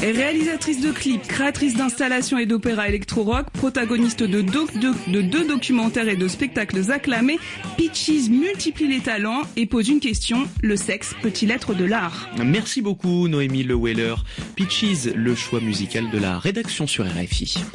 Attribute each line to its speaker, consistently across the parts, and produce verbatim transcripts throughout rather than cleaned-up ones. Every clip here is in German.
Speaker 1: Réalisatrice de clips, créatrice d'installations et d'opéras électro-rock, protagoniste de, do- de, de deux documentaires et de spectacles acclamés, Peaches multiplie les talents et pose une question, le sexe peut-il être de l'art ?
Speaker 2: Merci beaucoup Noémie Le Weller. Peaches, le choix musical de la rédaction sur R F I.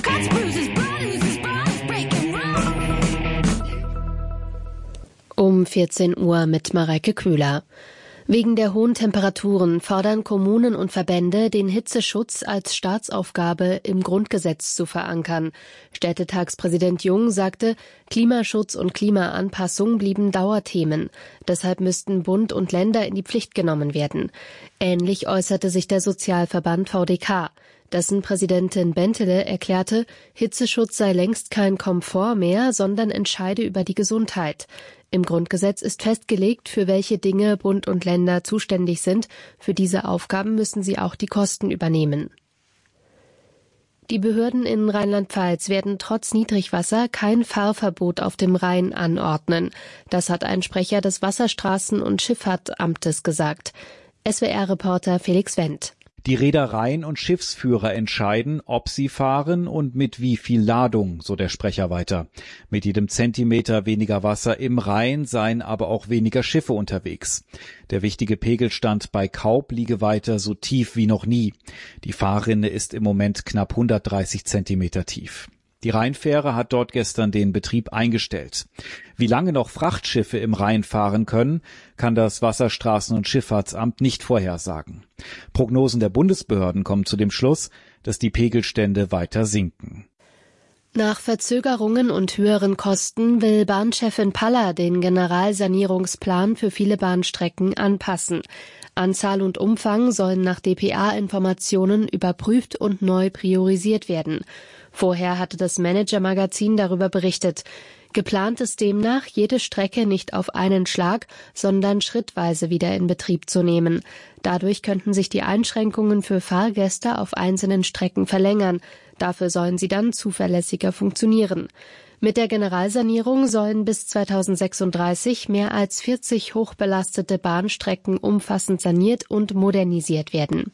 Speaker 3: Um vierzehn Uhr mit Mareike Köhler. Wegen der hohen Temperaturen fordern Kommunen und Verbände, den Hitzeschutz als Staatsaufgabe im Grundgesetz zu verankern. Städtetagspräsident Jung sagte, Klimaschutz und Klimaanpassung blieben Dauerthemen. Deshalb müssten Bund und Länder in die Pflicht genommen werden. Ähnlich äußerte sich der Sozialverband V D K. Dessen Präsidentin Bentele erklärte, Hitzeschutz sei längst kein Komfort mehr, sondern entscheide über die Gesundheit. Im Grundgesetz ist festgelegt, für welche Dinge Bund und Länder zuständig sind. Für diese Aufgaben müssen sie auch die Kosten übernehmen. Die Behörden in Rheinland-Pfalz werden trotz Niedrigwasser kein Fahrverbot auf dem Rhein anordnen. Das hat ein Sprecher des Wasserstraßen- und Schifffahrtamtes gesagt. S W R-Reporter Felix Wendt.
Speaker 4: Die Reedereien und Schiffsführer entscheiden, ob sie fahren und mit wie viel Ladung, so der Sprecher weiter. Mit jedem Zentimeter weniger Wasser im Rhein seien aber auch weniger Schiffe unterwegs. Der wichtige Pegelstand bei Kaub liege weiter so tief wie noch nie. Die Fahrrinne ist im Moment knapp hundertdreißig Zentimeter tief. Die Rheinfähre hat dort gestern den Betrieb eingestellt. Wie lange noch Frachtschiffe im Rhein fahren können, kann das Wasserstraßen- und Schifffahrtsamt nicht vorhersagen. Prognosen der Bundesbehörden kommen zu dem Schluss, dass die Pegelstände weiter sinken.
Speaker 3: Nach Verzögerungen und höheren Kosten will Bahnchefin Paller den Generalsanierungsplan für viele Bahnstrecken anpassen. Anzahl und Umfang sollen nach D P A-Informationen überprüft und neu priorisiert werden. Vorher hatte das Manager-Magazin darüber berichtet. Geplant ist demnach, jede Strecke nicht auf einen Schlag, sondern schrittweise wieder in Betrieb zu nehmen. Dadurch könnten sich die Einschränkungen für Fahrgäste auf einzelnen Strecken verlängern. Dafür sollen sie dann zuverlässiger funktionieren. Mit der Generalsanierung sollen bis zweitausendsechsunddreißig mehr als vierzig hochbelastete Bahnstrecken umfassend saniert und modernisiert werden.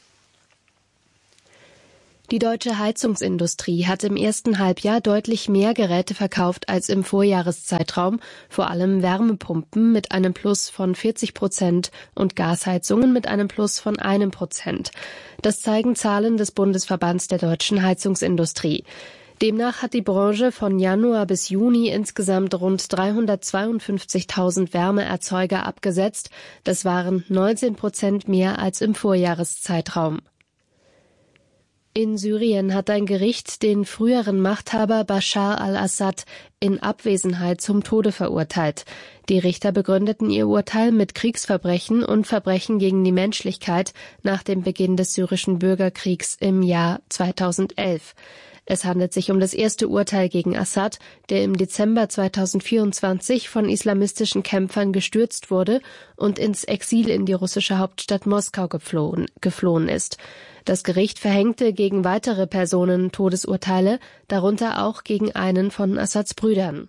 Speaker 3: Die deutsche Heizungsindustrie hat im ersten Halbjahr deutlich mehr Geräte verkauft als im Vorjahreszeitraum, vor allem Wärmepumpen mit einem Plus von vierzig Prozent und Gasheizungen mit einem Plus von einem Prozent. Das zeigen Zahlen des Bundesverbands der deutschen Heizungsindustrie. Demnach hat die Branche von Januar bis Juni insgesamt rund dreihundertzweiundfünfzigtausend Wärmeerzeuger abgesetzt. Das waren neunzehn Prozent mehr als im Vorjahreszeitraum. In Syrien hat ein Gericht den früheren Machthaber Bashar al-Assad in Abwesenheit zum Tode verurteilt. Die Richter begründeten ihr Urteil mit Kriegsverbrechen und Verbrechen gegen die Menschlichkeit nach dem Beginn des syrischen Bürgerkriegs im Jahr zweitausendelf. Es handelt sich um das erste Urteil gegen Assad, der im Dezember zweitausendvierundzwanzig von islamistischen Kämpfern gestürzt wurde und ins Exil in die russische Hauptstadt Moskau geflohen, geflohen ist. Das Gericht verhängte gegen weitere Personen Todesurteile, darunter auch gegen einen von Assads Brüdern.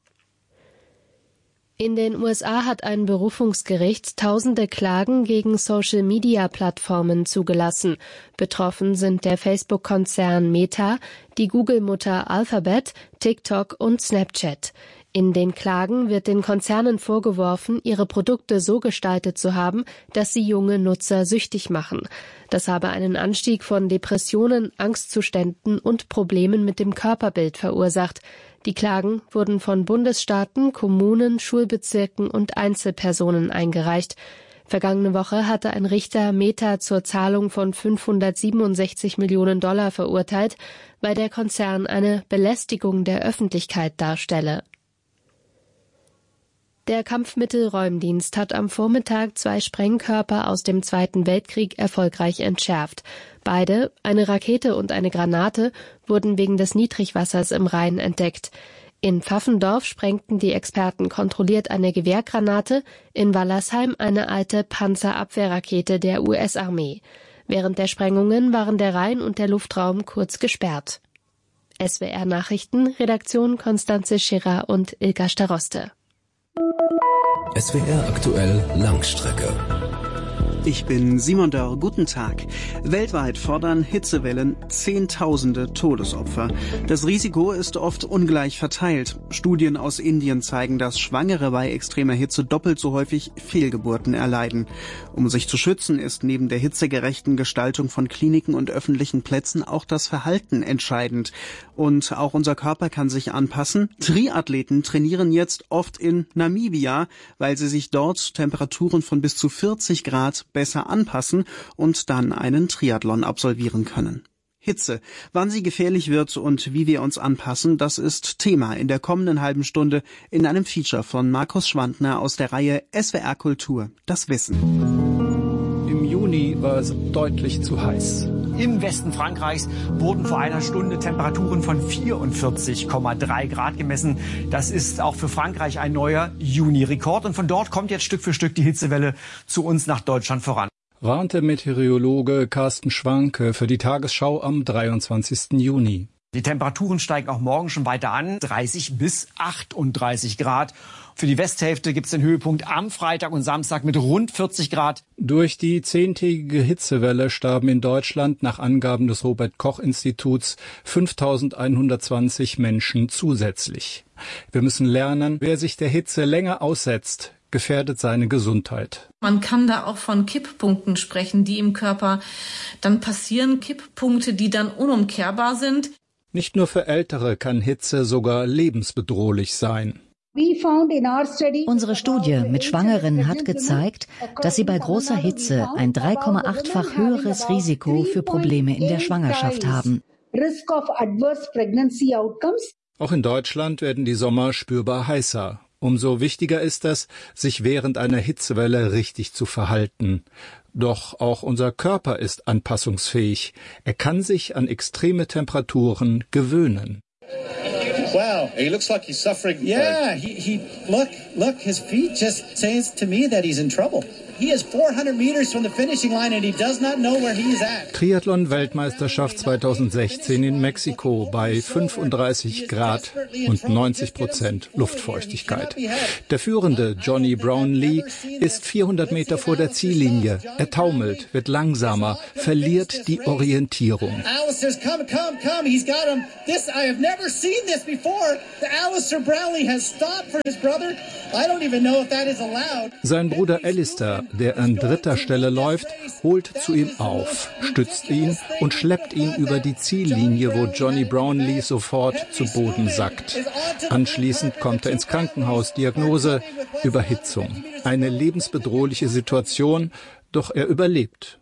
Speaker 3: In den U S A hat ein Berufungsgericht tausende Klagen gegen Social-Media-Plattformen zugelassen. Betroffen sind der Facebook-Konzern Meta, die Google-Mutter Alphabet, TikTok und Snapchat. In den Klagen wird den Konzernen vorgeworfen, ihre Produkte so gestaltet zu haben, dass sie junge Nutzer süchtig machen. Das habe einen Anstieg von Depressionen, Angstzuständen und Problemen mit dem Körperbild verursacht. Die Klagen wurden von Bundesstaaten, Kommunen, Schulbezirken und Einzelpersonen eingereicht. Vergangene Woche hatte ein Richter Meta zur Zahlung von fünfhundertsiebenundsechzig Millionen Dollar verurteilt, weil der Konzern eine Belästigung der Öffentlichkeit darstelle. Der Kampfmittelräumdienst hat am Vormittag zwei Sprengkörper aus dem Zweiten Weltkrieg erfolgreich entschärft. Beide, eine Rakete und eine Granate, wurden wegen des Niedrigwassers im Rhein entdeckt. In Pfaffendorf sprengten die Experten kontrolliert eine Gewehrgranate, in Wallersheim eine alte Panzerabwehrrakete der U S-Armee. Während der Sprengungen waren der Rhein und der Luftraum kurz gesperrt. S W R-Nachrichten, Redaktion Konstanze Schirrer und Ilka Staroste.
Speaker 5: S W R aktuell Langstrecke. Ich bin Simon Dörr, guten Tag. Weltweit fordern Hitzewellen Zehntausende Todesopfer. Das Risiko ist oft ungleich verteilt. Studien aus Indien zeigen, dass Schwangere bei extremer Hitze doppelt so häufig Fehlgeburten erleiden. Um sich zu schützen, ist neben der hitzegerechten Gestaltung von Kliniken und öffentlichen Plätzen auch das Verhalten entscheidend. Und auch unser Körper kann sich anpassen. Triathleten trainieren jetzt oft in Namibia, weil sie sich dort Temperaturen von bis zu vierzig Grad besser anpassen und dann einen Triathlon absolvieren können. Hitze. Wann sie gefährlich wird und wie wir uns anpassen, das ist Thema in der kommenden halben Stunde in einem Feature von Markus Schwandner aus der Reihe S W R Kultur, das Wissen.
Speaker 6: Im Juni war es deutlich zu heiß.
Speaker 7: Im Westen Frankreichs wurden vor einer Stunde Temperaturen von vierundvierzig Komma drei Grad gemessen. Das ist auch für Frankreich ein neuer Juni-Rekord. Und von dort kommt jetzt Stück für Stück die Hitzewelle zu uns nach Deutschland voran.
Speaker 6: Warnte Meteorologe Carsten Schwanke für die Tagesschau am dreiundzwanzigsten Juni.
Speaker 7: Die Temperaturen steigen auch morgen schon weiter an, dreißig bis achtunddreißig Grad. Für die Westhälfte gibt es den Höhepunkt am Freitag und Samstag mit rund vierzig Grad.
Speaker 6: Durch die zehntägige Hitzewelle starben in Deutschland nach Angaben des Robert-Koch-Instituts fünftausendeinhundertzwanzig Menschen zusätzlich. Wir müssen lernen, wer sich der Hitze länger aussetzt, gefährdet seine Gesundheit.
Speaker 8: Man kann da auch von Kipppunkten sprechen, die im Körper dann passieren. Kipppunkte, die dann unumkehrbar sind.
Speaker 6: Nicht nur für Ältere kann Hitze sogar lebensbedrohlich sein.
Speaker 9: Unsere Studie mit Schwangeren hat gezeigt, dass sie bei großer Hitze ein drei Komma acht-fach höheres Risiko für Probleme in der Schwangerschaft haben.
Speaker 6: Auch in Deutschland werden die Sommer spürbar heißer. Umso wichtiger ist es, sich während einer Hitzewelle richtig zu verhalten. Doch auch unser Körper ist anpassungsfähig. Er kann sich an extreme Temperaturen gewöhnen.
Speaker 10: Wow, he looks like he's suffering. Yeah, he, he, look, look, his feet just says to me that he's in trouble. He is four hundred meters from the finishing line and he does not know where he is at.
Speaker 6: Triathlon-Weltmeisterschaft zweitausendsechzehn in Mexiko bei fünfunddreißig Grad und neunzig Prozent Luftfeuchtigkeit. Der führende Johnny Brownlee ist vierhundert Meter vor der Ziellinie. Er taumelt, wird langsamer, verliert die Orientierung.
Speaker 10: Alistair's come, come, come. He's got him. This, I have never seen this before. The Alistair Brownlee has stopped for his brother. I don't even know if that is allowed.
Speaker 6: Sein Bruder Alistair, der an dritter Stelle läuft, holt zu ihm auf, stützt ihn und schleppt ihn über die Ziellinie, wo Johnny Brownlee sofort zu Boden sackt. Anschließend kommt er ins Krankenhaus, Diagnose Überhitzung. Eine lebensbedrohliche Situation, doch er überlebt.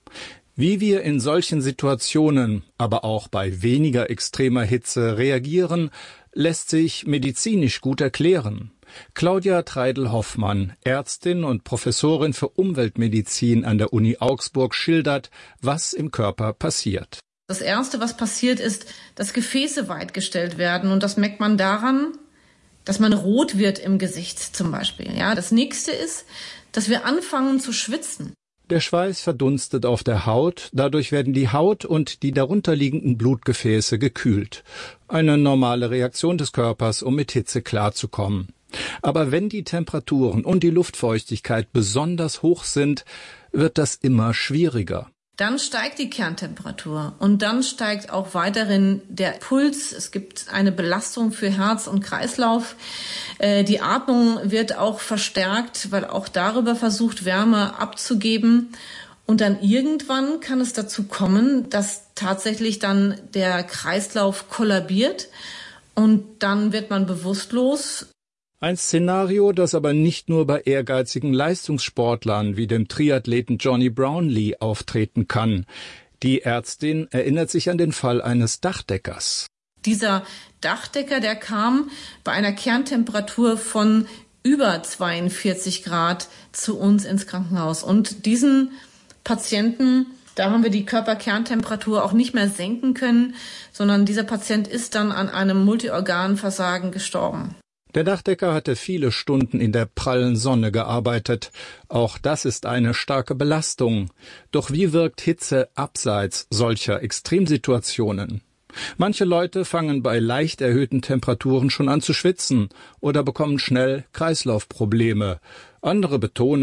Speaker 6: Wie wir in solchen Situationen, aber auch bei weniger extremer Hitze reagieren, lässt sich medizinisch gut erklären. Claudia Treidel-Hoffmann, Ärztin und Professorin für Umweltmedizin an der Uni Augsburg, schildert, was im Körper passiert.
Speaker 8: Das Erste, was passiert, ist, dass Gefäße weitgestellt werden. Und das merkt man daran, dass man rot wird im Gesicht zum Beispiel. Ja, das Nächste ist, dass wir anfangen zu schwitzen.
Speaker 6: Der Schweiß verdunstet auf der Haut, dadurch werden die Haut und die darunterliegenden Blutgefäße gekühlt. Eine normale Reaktion des Körpers, um mit Hitze klarzukommen. Aber wenn die Temperaturen und die Luftfeuchtigkeit besonders hoch sind, wird das immer schwieriger.
Speaker 8: Dann steigt die Kerntemperatur und dann steigt auch weiterhin der Puls. Es gibt eine Belastung für Herz und Kreislauf. Äh, die Atmung wird auch verstärkt, weil auch darüber versucht, Wärme abzugeben. Und dann irgendwann kann es dazu kommen, dass tatsächlich dann der Kreislauf kollabiert und dann wird man bewusstlos.
Speaker 6: Ein Szenario, das aber nicht nur bei ehrgeizigen Leistungssportlern wie dem Triathleten Johnny Brownlee auftreten kann. Die Ärztin erinnert sich an den Fall eines Dachdeckers.
Speaker 8: Dieser Dachdecker, der kam bei einer Kerntemperatur von über zweiundvierzig Grad zu uns ins Krankenhaus. Und diesen Patienten, da haben wir die Körperkerntemperatur auch nicht mehr senken können, sondern dieser Patient ist dann an einem Multiorganversagen gestorben.
Speaker 6: Der Dachdecker hatte viele Stunden in der prallen Sonne gearbeitet. Auch das ist eine starke Belastung. Doch wie wirkt Hitze abseits solcher Extremsituationen? Manche Leute fangen bei leicht erhöhten Temperaturen schon an zu schwitzen oder bekommen schnell Kreislaufprobleme. Andere betonen,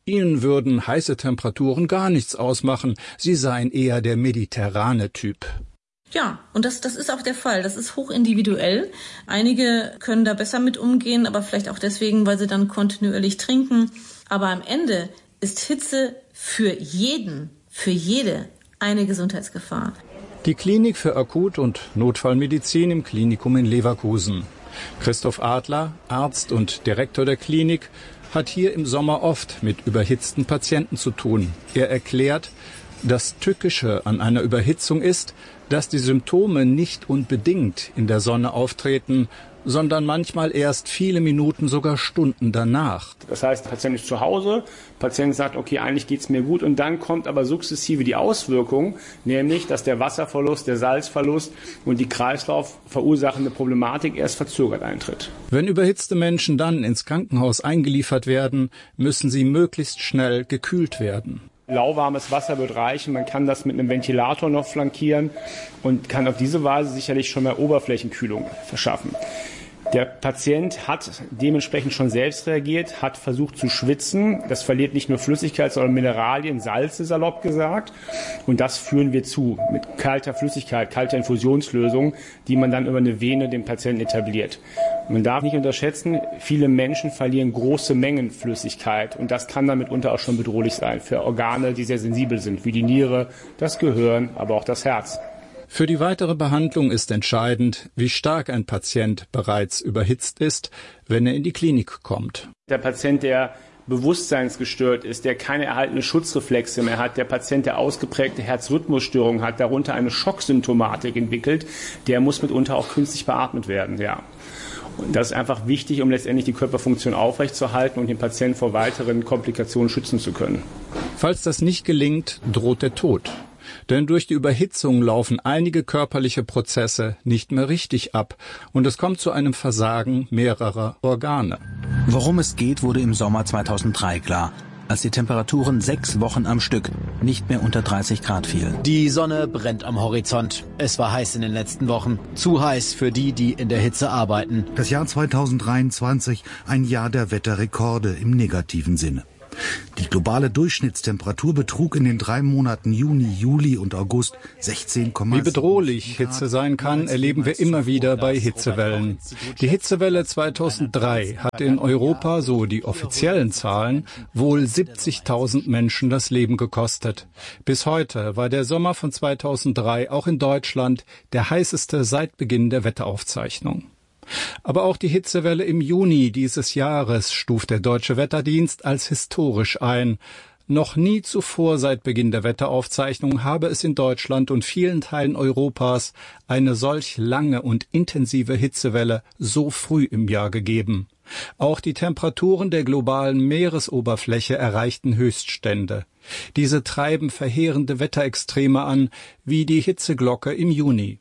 Speaker 6: Ihnen würden heiße Temperaturen gar nichts ausmachen. Sie seien eher der mediterrane Typ.
Speaker 8: Ja, und das, das ist auch der Fall. Das ist hochindividuell. Einige können da besser mit umgehen, aber vielleicht auch deswegen, weil sie dann kontinuierlich trinken. Aber am Ende ist Hitze für jeden, für jede eine Gesundheitsgefahr.
Speaker 6: Die Klinik für Akut- und Notfallmedizin im Klinikum in Leverkusen. Christoph Adler, Arzt und Direktor der Klinik, hat hier im Sommer oft mit überhitzten Patienten zu tun. Er erklärt, das Tückische an einer Überhitzung ist, dass die Symptome nicht unbedingt in der Sonne auftreten, sondern manchmal erst viele Minuten, sogar Stunden danach.
Speaker 11: Das heißt, der Patient ist zu Hause, der Patient sagt, okay, eigentlich geht's mir gut, und dann kommt aber sukzessive die Auswirkung, nämlich, dass der Wasserverlust, der Salzverlust und die Kreislauf verursachende Problematik erst verzögert eintritt.
Speaker 6: Wenn überhitzte Menschen dann ins Krankenhaus eingeliefert werden, müssen sie möglichst schnell gekühlt werden.
Speaker 11: Lauwarmes Wasser wird reichen, man kann das mit einem Ventilator noch flankieren und kann auf diese Weise sicherlich schon mehr Oberflächenkühlung verschaffen. Der Patient hat dementsprechend schon selbst reagiert, hat versucht zu schwitzen. Das verliert nicht nur Flüssigkeit, sondern Mineralien, Salze salopp gesagt. Und das führen wir zu mit kalter Flüssigkeit, kalter Infusionslösung, die man dann über eine Vene dem Patienten etabliert. Man darf nicht unterschätzen, viele Menschen verlieren große Mengen Flüssigkeit. Und das kann dann mitunter auch schon bedrohlich sein für Organe, die sehr sensibel sind, wie die Niere, das Gehirn, aber auch das Herz.
Speaker 6: Für die weitere Behandlung ist entscheidend, wie stark ein Patient bereits überhitzt ist, wenn er in die Klinik kommt.
Speaker 11: Der Patient, der bewusstseinsgestört ist, der keine erhaltene Schutzreflexe mehr hat, der Patient, der ausgeprägte Herzrhythmusstörungen hat, darunter eine Schocksymptomatik entwickelt, der muss mitunter auch künstlich beatmet werden, ja. Und das ist einfach wichtig, um letztendlich die Körperfunktion aufrechtzuerhalten und den Patienten vor weiteren Komplikationen schützen zu können.
Speaker 6: Falls das nicht gelingt, droht der Tod. Denn durch die Überhitzung laufen einige körperliche Prozesse nicht mehr richtig ab und es kommt zu einem Versagen mehrerer Organe.
Speaker 12: Worum es geht, wurde im Sommer zweitausenddrei klar, als die Temperaturen sechs Wochen am Stück nicht mehr unter dreißig Grad fielen.
Speaker 13: Die Sonne brennt am Horizont. Es war heiß in den letzten Wochen. Zu heiß für die, die in der Hitze arbeiten.
Speaker 14: Das Jahr zweitausenddreiundzwanzig, ein Jahr der Wetterrekorde im negativen Sinne. Die globale Durchschnittstemperatur betrug in den drei Monaten Juni, Juli und August sechzehn Komma sieben.
Speaker 6: Wie bedrohlich Hitze sein kann, erleben wir immer wieder bei Hitzewellen. Die Hitzewelle zweitausenddrei hat in Europa, so die offiziellen Zahlen, wohl siebzigtausend Menschen das Leben gekostet. Bis heute war der Sommer von zweitausenddrei auch in Deutschland der heißeste seit Beginn der Wetteraufzeichnung. Aber auch die Hitzewelle im Juni dieses Jahres stuft der Deutsche Wetterdienst als historisch ein. Noch nie zuvor seit Beginn der Wetteraufzeichnung habe es in Deutschland und vielen Teilen Europas eine solch lange und intensive Hitzewelle so früh im Jahr gegeben. Auch die Temperaturen der globalen Meeresoberfläche erreichten Höchststände. Diese treiben verheerende Wetterextreme an, wie die Hitzeglocke im Juni.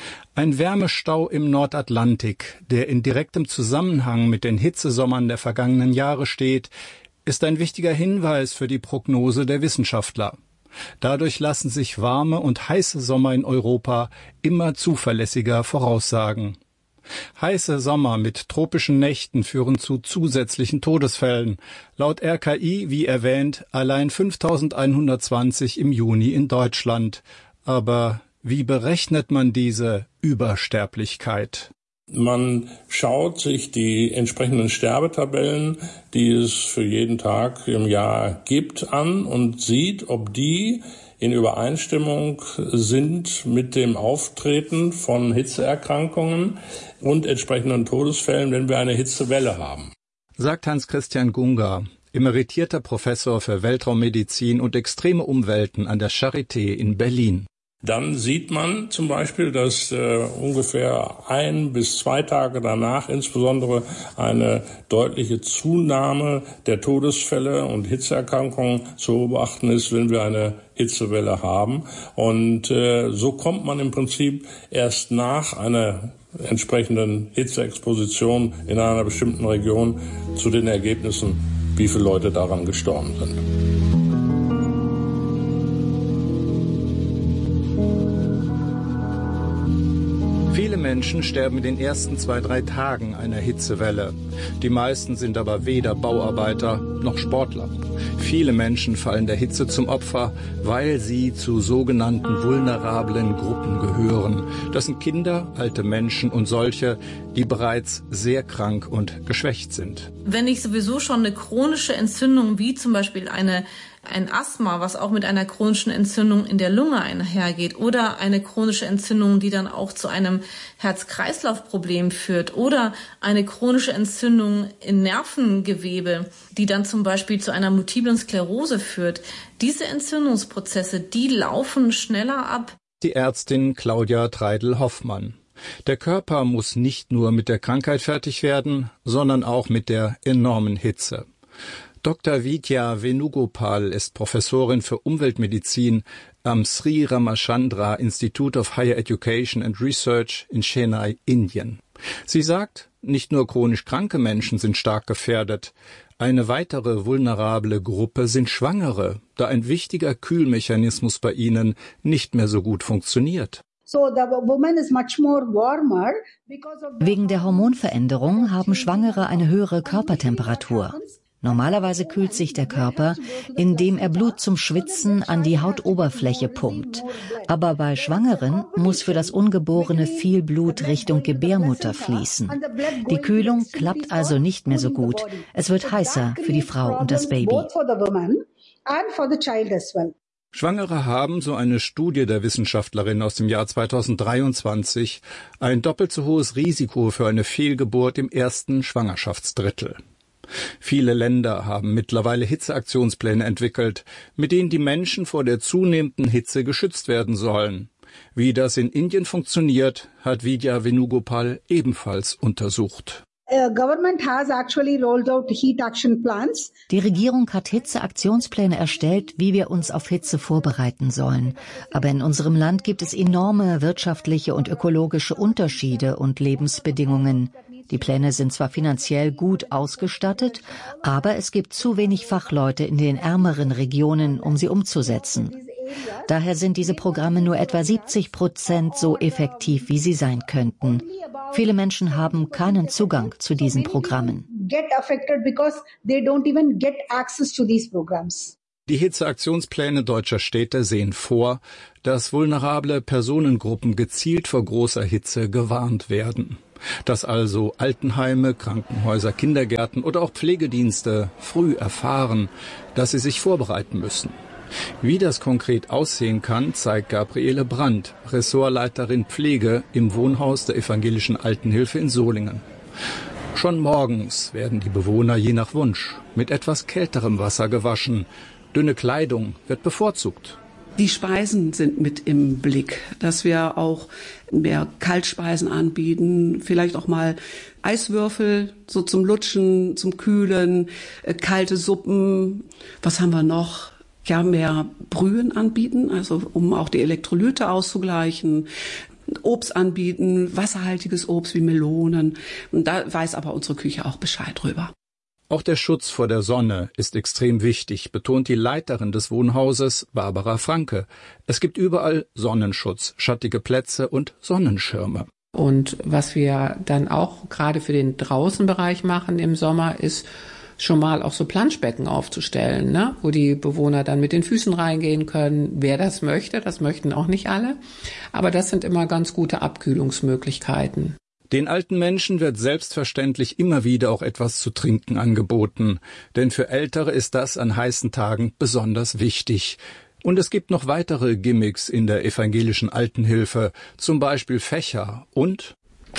Speaker 6: Ein Wärmestau im Nordatlantik, der in direktem Zusammenhang mit den Hitzesommern der vergangenen Jahre steht, ist ein wichtiger Hinweis für die Prognose der Wissenschaftler. Dadurch lassen sich warme und heiße Sommer in Europa immer zuverlässiger voraussagen. Heiße Sommer mit tropischen Nächten führen zu zusätzlichen Todesfällen. Laut R K I, wie erwähnt, allein fünftausendeinhundertzwanzig im Juni in Deutschland. Aber wie berechnet man diese Übersterblichkeit?
Speaker 15: Man schaut sich die entsprechenden Sterbetabellen, die es für jeden Tag im Jahr gibt, an und sieht, ob die in Übereinstimmung sind mit dem Auftreten von Hitzeerkrankungen und entsprechenden Todesfällen, wenn wir eine Hitzewelle haben.
Speaker 6: Sagt Hans-Christian Gunga, emeritierter Professor für Weltraummedizin und extreme Umwelten an der Charité in Berlin.
Speaker 15: Dann sieht man zum Beispiel, dass äh, ungefähr ein bis zwei Tage danach insbesondere eine deutliche Zunahme der Todesfälle und Hitzeerkrankungen zu beobachten ist, wenn wir eine Hitzewelle haben. Und äh, so kommt man im Prinzip erst nach einer entsprechenden Hitzeexposition in einer bestimmten Region zu den Ergebnissen, wie viele Leute daran gestorben sind.
Speaker 6: Viele Menschen sterben in den ersten zwei, drei Tagen einer Hitzewelle. Die meisten sind aber weder Bauarbeiter gibt noch Sportler. Viele Menschen fallen der Hitze zum Opfer, weil sie zu sogenannten vulnerablen Gruppen gehören. Das sind Kinder, alte Menschen und solche, die bereits sehr krank und geschwächt sind.
Speaker 8: Wenn ich sowieso schon eine chronische Entzündung, wie zum Beispiel eine ein Asthma, was auch mit einer chronischen Entzündung in der Lunge einhergeht, oder eine chronische Entzündung, die dann auch zu einem Herz-Kreislauf-Problem führt, oder eine chronische Entzündung im Nervengewebe, die dann zum Beispiel zu einer multiplen Sklerose führt. Diese Entzündungsprozesse, die laufen schneller ab.
Speaker 6: Die Ärztin Claudia Treidel-Hoffmann. Der Körper muss nicht nur mit der Krankheit fertig werden, sondern auch mit der enormen Hitze. Doktor Vidya Venugopal ist Professorin für Umweltmedizin am Sri Ramachandra Institute of Higher Education and Research in Chennai, Indien. Sie sagt, nicht nur chronisch kranke Menschen sind stark gefährdet. Eine weitere vulnerable Gruppe sind Schwangere, da ein wichtiger Kühlmechanismus bei ihnen nicht mehr so gut funktioniert.
Speaker 9: Wegen der Hormonveränderung haben Schwangere eine höhere Körpertemperatur. Normalerweise kühlt sich der Körper, indem er Blut zum Schwitzen an die Hautoberfläche pumpt. Aber bei Schwangeren muss für das Ungeborene viel Blut Richtung Gebärmutter fließen. Die Kühlung klappt also nicht mehr so gut. Es wird heißer für die Frau und das Baby.
Speaker 6: Schwangere haben, so eine Studie der Wissenschaftlerin aus dem Jahr zweitausenddreiundzwanzig, ein doppelt so hohes Risiko für eine Fehlgeburt im ersten Schwangerschaftsdrittel. Viele Länder haben mittlerweile Hitzeaktionspläne entwickelt, mit denen die Menschen vor der zunehmenden Hitze geschützt werden sollen. Wie das in Indien funktioniert, hat Vidya Venugopal ebenfalls untersucht.
Speaker 9: Die Regierung hat Hitzeaktionspläne erstellt, wie wir uns auf Hitze vorbereiten sollen. Aber in unserem Land gibt es enorme wirtschaftliche und ökologische Unterschiede und Lebensbedingungen. Die Pläne sind zwar finanziell gut ausgestattet, aber es gibt zu wenig Fachleute in den ärmeren Regionen, um sie umzusetzen. Daher sind diese Programme nur etwa siebzig Prozent so effektiv, wie sie sein könnten. Viele Menschen haben keinen Zugang zu diesen Programmen.
Speaker 6: Die Hitzeaktionspläne deutscher Städte sehen vor, dass vulnerable Personengruppen gezielt vor großer Hitze gewarnt werden. Dass also Altenheime, Krankenhäuser, Kindergärten oder auch Pflegedienste früh erfahren, dass sie sich vorbereiten müssen. Wie das konkret aussehen kann, zeigt Gabriele Brandt, Ressortleiterin Pflege im Wohnhaus der Evangelischen Altenhilfe in Solingen. Schon morgens werden die Bewohner je nach Wunsch mit etwas kälterem Wasser gewaschen. Dünne Kleidung wird bevorzugt.
Speaker 16: Die Speisen sind mit im Blick, dass wir auch mehr Kaltspeisen anbieten, vielleicht auch mal Eiswürfel, so zum Lutschen, zum Kühlen, äh, kalte Suppen. Was haben wir noch? Ja, mehr Brühen anbieten, also um auch die Elektrolyte auszugleichen. Obst anbieten, wasserhaltiges Obst wie Melonen. Und da weiß aber unsere Küche auch Bescheid drüber.
Speaker 6: Auch der Schutz vor der Sonne ist extrem wichtig, betont die Leiterin des Wohnhauses, Barbara Franke. Es gibt überall Sonnenschutz, schattige Plätze und Sonnenschirme.
Speaker 17: Und was wir dann auch gerade für den Draußenbereich machen im Sommer, ist schon mal auch so Planschbecken aufzustellen, ne? Wo die Bewohner dann mit den Füßen reingehen können. Wer das möchte, das möchten auch nicht alle. Aber das sind immer ganz gute Abkühlungsmöglichkeiten.
Speaker 6: Den alten Menschen wird selbstverständlich immer wieder auch etwas zu trinken angeboten, denn für Ältere ist das an heißen Tagen besonders wichtig. Und es gibt noch weitere Gimmicks in der evangelischen Altenhilfe, zum Beispiel Fächer und...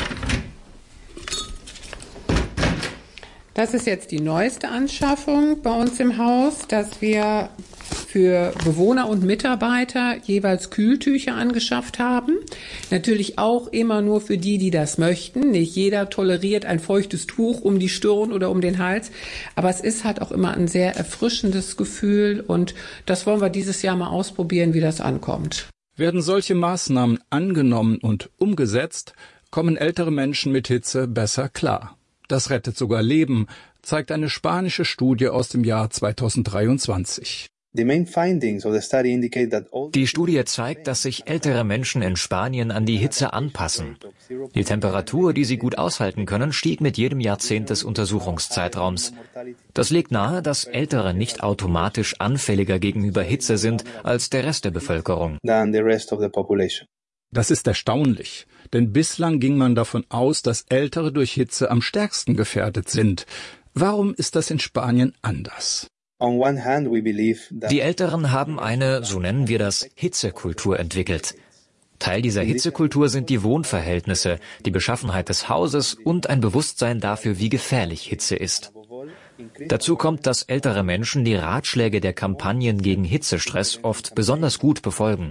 Speaker 17: Das ist jetzt die neueste Anschaffung bei uns im Haus, dass wir für Bewohner und Mitarbeiter jeweils Kühltücher angeschafft haben. Natürlich auch immer nur für die, die das möchten. Nicht jeder toleriert ein feuchtes Tuch um die Stirn oder um den Hals. Aber es ist halt auch immer ein sehr erfrischendes Gefühl. Und das wollen wir dieses Jahr mal ausprobieren, wie das ankommt.
Speaker 6: Werden solche Maßnahmen angenommen und umgesetzt, kommen ältere Menschen mit Hitze besser klar. Das rettet sogar Leben, zeigt eine spanische Studie aus dem Jahr zweitausenddreiundzwanzig.
Speaker 18: Die Studie zeigt, dass sich ältere Menschen in Spanien an die Hitze anpassen. Die Temperatur, die sie gut aushalten können, stieg mit jedem Jahrzehnt des Untersuchungszeitraums. Das legt nahe, dass Ältere nicht automatisch anfälliger gegenüber Hitze sind als der Rest der Bevölkerung.
Speaker 6: Das ist erstaunlich, denn bislang ging man davon aus, dass Ältere durch Hitze am stärksten gefährdet sind. Warum ist das in Spanien anders?
Speaker 18: Die Älteren haben eine, so nennen wir das, Hitzekultur entwickelt. Teil dieser Hitzekultur sind die Wohnverhältnisse, die Beschaffenheit des Hauses und ein Bewusstsein dafür, wie gefährlich Hitze ist. Dazu kommt, dass ältere Menschen die Ratschläge der Kampagnen gegen Hitzestress oft besonders gut befolgen.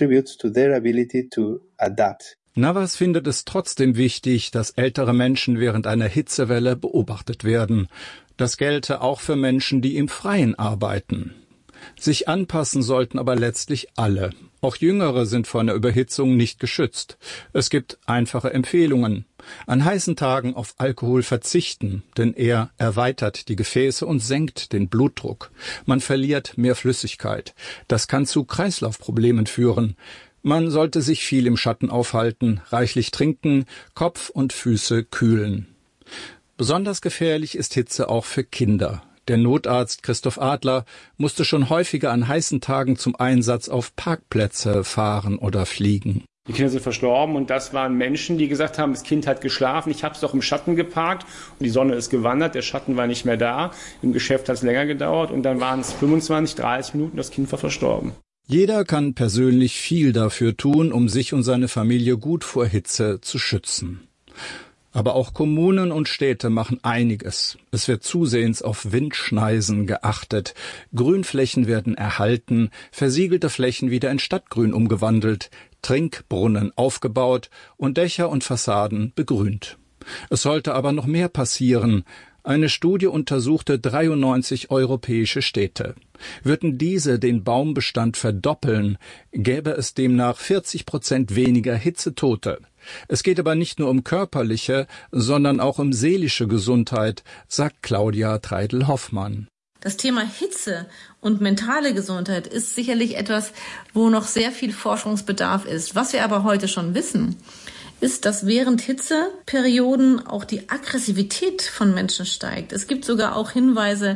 Speaker 6: Navas findet es trotzdem wichtig, dass ältere Menschen während einer Hitzewelle beobachtet werden. Das gelte auch für Menschen, die im Freien arbeiten. Sich anpassen sollten aber letztlich alle. Auch Jüngere sind vor einer Überhitzung nicht geschützt. Es gibt einfache Empfehlungen. An heißen Tagen auf Alkohol verzichten, denn er erweitert die Gefäße und senkt den Blutdruck. Man verliert mehr Flüssigkeit. Das kann zu Kreislaufproblemen führen. Man sollte sich viel im Schatten aufhalten, reichlich trinken, Kopf und Füße kühlen. Besonders gefährlich ist Hitze auch für Kinder. Der Notarzt Christoph Adler musste schon häufiger an heißen Tagen zum Einsatz auf Parkplätze fahren oder fliegen.
Speaker 11: Die Kinder sind verstorben und das waren Menschen, die gesagt haben, das Kind hat geschlafen, ich habe es doch im Schatten geparkt und die Sonne ist gewandert, der Schatten war nicht mehr da, im Geschäft hat es länger gedauert und dann waren es fünfundzwanzig, dreißig Minuten, das Kind war verstorben.
Speaker 6: Jeder kann persönlich viel dafür tun, um sich und seine Familie gut vor Hitze zu schützen. Aber auch Kommunen und Städte machen einiges. Es wird zusehends auf Windschneisen geachtet. Grünflächen werden erhalten, versiegelte Flächen wieder in Stadtgrün umgewandelt, Trinkbrunnen aufgebaut und Dächer und Fassaden begrünt. Es sollte aber noch mehr passieren. Eine Studie untersuchte dreiundneunzig europäische Städte. Würden diese den Baumbestand verdoppeln, gäbe es demnach vierzig Prozent weniger Hitzetote. Es geht aber nicht nur um körperliche, sondern auch um seelische Gesundheit, sagt Claudia Treidel-Hoffmann.
Speaker 8: Das Thema Hitze und mentale Gesundheit ist sicherlich etwas, wo noch sehr viel Forschungsbedarf ist. Was wir aber heute schon wissen, ist, dass während Hitzeperioden auch die Aggressivität von Menschen steigt. Es gibt sogar auch Hinweise,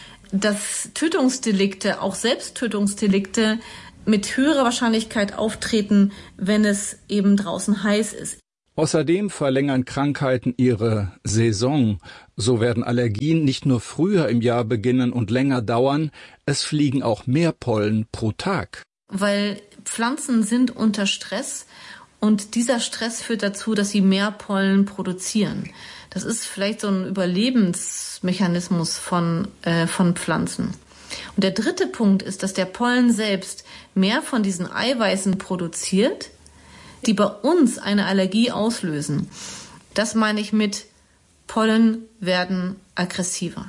Speaker 8: dass Tötungsdelikte, auch Selbsttötungsdelikte, mit höherer Wahrscheinlichkeit auftreten, wenn es eben draußen heiß ist.
Speaker 6: Außerdem verlängern Krankheiten ihre Saison. So werden Allergien nicht nur früher im Jahr beginnen und länger dauern, es fliegen auch mehr Pollen pro Tag.
Speaker 8: Weil Pflanzen sind unter Stress und dieser Stress führt dazu, dass sie mehr Pollen produzieren. Das ist vielleicht so ein Überlebensmechanismus von, äh, von Pflanzen. Und der dritte Punkt ist, dass der Pollen selbst mehr von diesen Eiweißen produziert, die bei uns eine Allergie auslösen. Das meine ich mit Pollen werden aggressiver.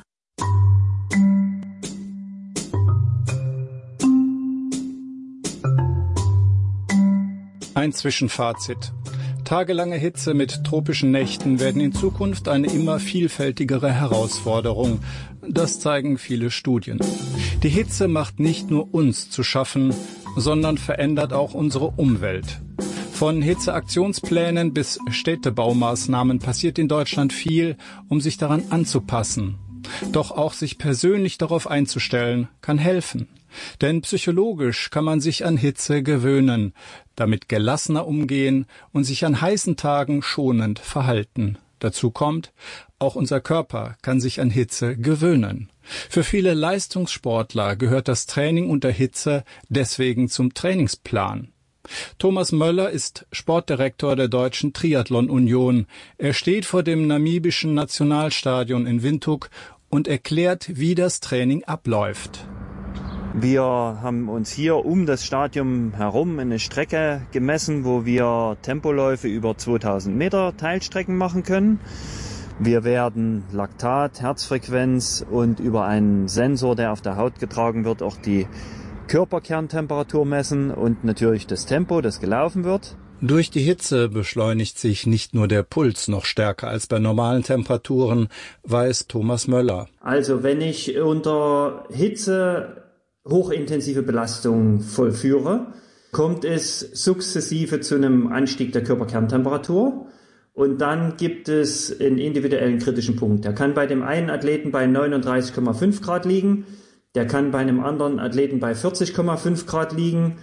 Speaker 6: Ein Zwischenfazit. Tagelange Hitze mit tropischen Nächten werden in Zukunft eine immer vielfältigere Herausforderung. Das zeigen viele Studien. Die Hitze macht nicht nur uns zu schaffen, sondern verändert auch unsere Umwelt. Von Hitzeaktionsplänen bis Städtebaumaßnahmen passiert in Deutschland viel, um sich daran anzupassen. Doch auch sich persönlich darauf einzustellen, kann helfen. Denn psychologisch kann man sich an Hitze gewöhnen, damit gelassener umgehen und sich an heißen Tagen schonend verhalten. Dazu kommt, auch unser Körper kann sich an Hitze gewöhnen. Für viele Leistungssportler gehört das Training unter Hitze deswegen zum Trainingsplan. Thomas Möller ist Sportdirektor der Deutschen Triathlon Union. Er steht vor dem namibischen Nationalstadion in Windhoek und erklärt, wie das Training abläuft.
Speaker 19: Wir haben uns hier um das Stadion herum eine Strecke gemessen, wo wir Tempoläufe über zweitausend Meter Teilstrecken machen können. Wir werden Laktat, Herzfrequenz und über einen Sensor, der auf der Haut getragen wird, auch die Körperkerntemperatur messen und natürlich das Tempo, das gelaufen wird.
Speaker 6: Durch die Hitze beschleunigt sich nicht nur der Puls noch stärker als bei normalen Temperaturen, weiß Thomas Möller.
Speaker 19: Also wenn ich unter Hitze hochintensive Belastung vollführe, kommt es sukzessive zu einem Anstieg der Körperkerntemperatur. Und dann gibt es einen individuellen kritischen Punkt. Der kann bei dem einen Athleten bei neununddreißig Komma fünf Grad liegen, der kann bei einem anderen Athleten bei vierzig Komma fünf Grad liegen.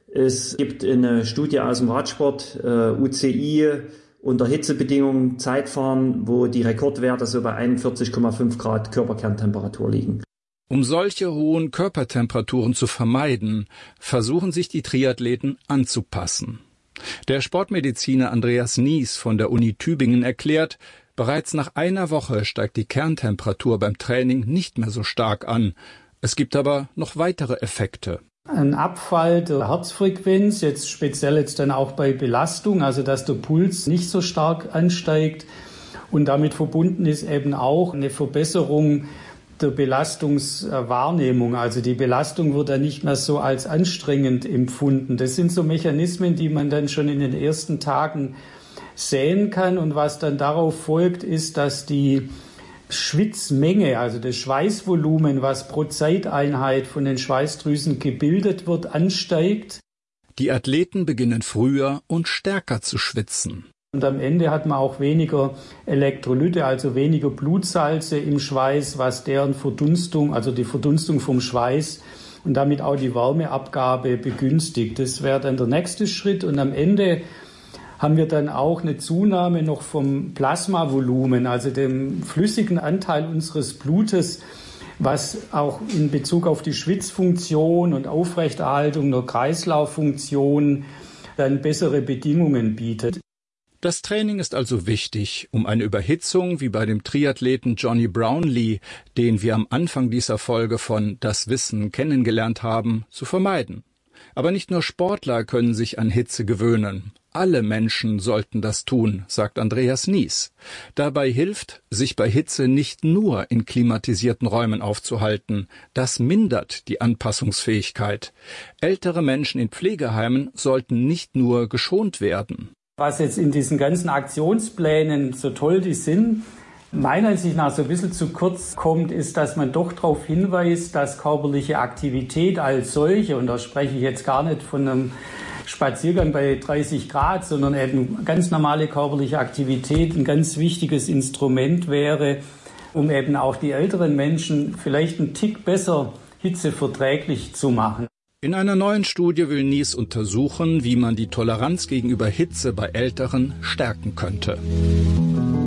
Speaker 19: Es gibt eine Studie aus dem Radsport, äh, U C I, unter Hitzebedingungen Zeitfahren, wo die Rekordwerte so bei einundvierzig Komma fünf Grad Körperkerntemperatur liegen.
Speaker 6: Um solche hohen Körpertemperaturen zu vermeiden, versuchen sich die Triathleten anzupassen. Der Sportmediziner Andreas Nies von der Uni Tübingen erklärt, bereits nach einer Woche steigt die Kerntemperatur beim Training nicht mehr so stark an. Es gibt aber noch weitere Effekte.
Speaker 20: Ein Abfall der Herzfrequenz, jetzt speziell jetzt dann auch bei Belastung, also dass der Puls nicht so stark ansteigt. Und damit verbunden ist eben auch eine Verbesserung der Belastungswahrnehmung. Also die Belastung wird dann nicht mehr so als anstrengend empfunden. Das sind so Mechanismen, die man dann schon in den ersten Tagen sehen kann. Und was dann darauf folgt, ist, dass die Schwitzmenge, also das Schweißvolumen, was pro Zeiteinheit von den Schweißdrüsen gebildet wird, ansteigt.
Speaker 6: Die Athleten beginnen früher und stärker zu schwitzen.
Speaker 20: Und am Ende hat man auch weniger Elektrolyte, also weniger Blutsalze im Schweiß, was deren Verdunstung, also die Verdunstung vom Schweiß und damit auch die Wärmeabgabe begünstigt. Das wäre dann der nächste Schritt. Und am Ende haben wir dann auch eine Zunahme noch vom Plasmavolumen, also dem flüssigen Anteil unseres Blutes, was auch in Bezug auf die Schwitzfunktion und Aufrechterhaltung der Kreislauffunktion dann bessere Bedingungen bietet.
Speaker 6: Das Training ist also wichtig, um eine Überhitzung wie bei dem Triathleten Johnny Brownlee, den wir am Anfang dieser Folge von Das Wissen kennengelernt haben, zu vermeiden. Aber nicht nur Sportler können sich an Hitze gewöhnen. Alle Menschen sollten das tun, sagt Andreas Nies. Dabei hilft, sich bei Hitze nicht nur in klimatisierten Räumen aufzuhalten. Das mindert die Anpassungsfähigkeit. Ältere Menschen in Pflegeheimen sollten nicht nur geschont werden.
Speaker 20: Was jetzt in diesen ganzen Aktionsplänen, so toll die sind, meiner Ansicht nach so ein bisschen zu kurz kommt, ist, dass man doch darauf hinweist, dass körperliche Aktivität als solche, und da spreche ich jetzt gar nicht von einem Spaziergang bei dreißig Grad, sondern eben ganz normale körperliche Aktivität ein ganz wichtiges Instrument wäre, um eben auch die älteren Menschen vielleicht einen Tick besser hitzeverträglich zu machen.
Speaker 6: In einer neuen Studie will Nies untersuchen, wie man die Toleranz gegenüber Hitze bei Älteren stärken könnte.